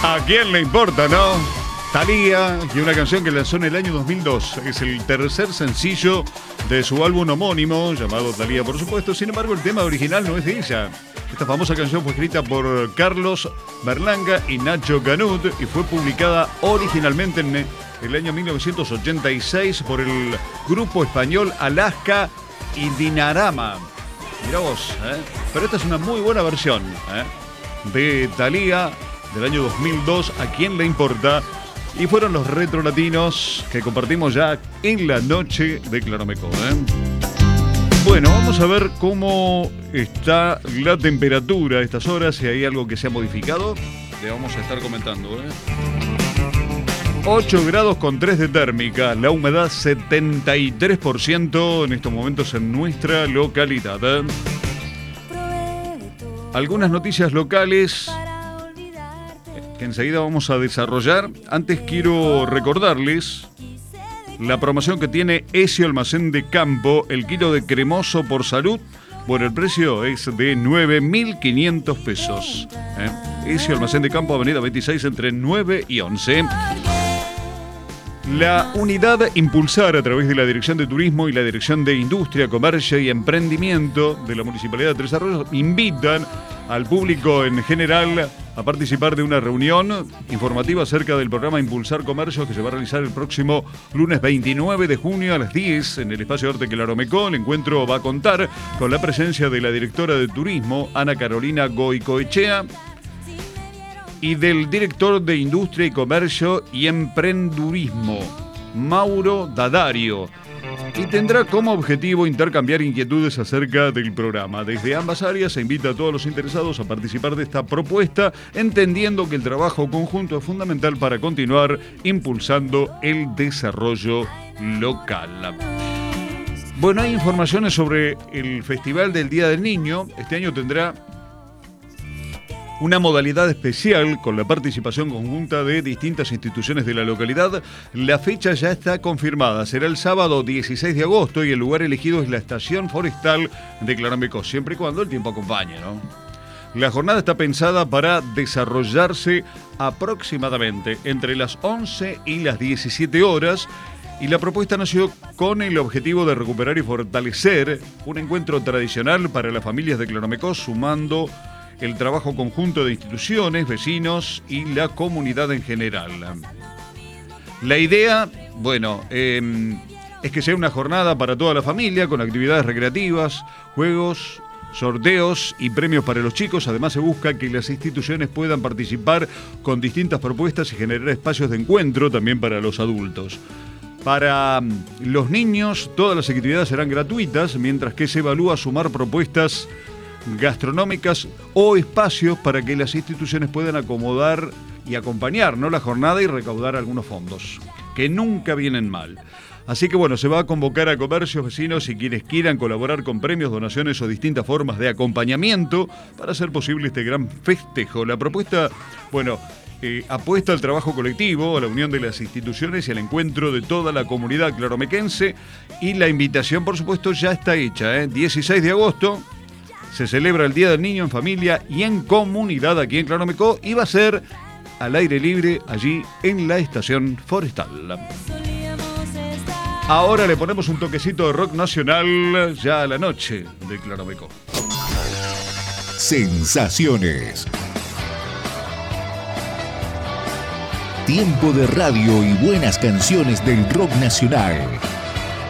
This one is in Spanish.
¿A quién le importa, no? Thalía, y una canción que lanzó en el año 2002. Es el tercer sencillo de su álbum homónimo, llamado Thalía, por supuesto. Sin embargo, el tema original no es de ella. Esta famosa canción fue escrita por Carlos Berlanga y Nacho Canut y fue publicada originalmente en el año 1986 por el grupo español Alaska y Dinarama. Mirá vos, Pero esta es una muy buena versión, de Thalía del año 2002, ¿a quién le importa? Y fueron los retro latinos que compartimos ya en la noche de Claromeco, Bueno, vamos a ver cómo está la temperatura a estas horas, si hay algo que se ha modificado. Le vamos a estar comentando, 8 grados con 3 de térmica, la humedad 73% en estos momentos en nuestra localidad. Algunas noticias locales que enseguida vamos a desarrollar. Antes quiero recordarles la promoción que tiene Ezio Almacén de Campo, el kilo de cremoso por salud. Bueno, el precio es de 9.500 pesos. Ezio Almacén de Campo, avenida 26, entre 9 y 11. La unidad Impulsar, a través de la Dirección de Turismo y la Dirección de Industria, Comercio y Emprendimiento de la Municipalidad de Tres Arroyos, invitan al público en general a participar de una reunión informativa acerca del programa Impulsar Comercio que se va a realizar el próximo lunes 29 de junio a las 10 en el Espacio Arte Claromeco. El encuentro va a contar con la presencia de la directora de Turismo, Ana Carolina Goicoechea, y del director de Industria y Comercio y Emprendurismo, Mauro Dadario, y tendrá como objetivo intercambiar inquietudes acerca del programa. Desde ambas áreas se invita a todos los interesados a participar de esta propuesta, entendiendo que el trabajo conjunto es fundamental para continuar impulsando el desarrollo local. Bueno, hay informaciones sobre el Festival del Día del Niño. Este año tendrá una modalidad especial con la participación conjunta de distintas instituciones de la localidad. La fecha ya está confirmada. Será el sábado 16 de agosto y el lugar elegido es la Estación Forestal de Claromeco, siempre y cuando el tiempo acompañe, ¿no? La jornada está pensada para desarrollarse aproximadamente entre las 11 y las 17 horas. Y la propuesta nació con el objetivo de recuperar y fortalecer un encuentro tradicional para las familias de Claromeco, sumando el trabajo conjunto de instituciones, vecinos y la comunidad en general. La idea, es que sea una jornada para toda la familia, con actividades recreativas, juegos, sorteos y premios para los chicos. Además, se busca que las instituciones puedan participar con distintas propuestas y generar espacios de encuentro también para los adultos. Para los niños, todas las actividades serán gratuitas, mientras que se evalúa sumar propuestas gastronómicas o espacios para que las instituciones puedan acomodar y acompañar, ¿no?, la jornada y recaudar algunos fondos, que nunca vienen mal. Así que bueno, se va a convocar a comercios, vecinos y quienes quieran colaborar con premios, donaciones o distintas formas de acompañamiento para hacer posible este gran festejo. La propuesta, apuesta al trabajo colectivo, a la unión de las instituciones y al encuentro de toda la comunidad claromequense, y la invitación, por supuesto, ya está hecha, 16 de agosto se celebra el Día del Niño en familia y en comunidad aquí en Claromeco, y va a ser al aire libre allí en la Estación Forestal. Ahora le ponemos un toquecito de rock nacional ya a la noche de Claromeco. Sensaciones. Tiempo de radio y buenas canciones del rock nacional.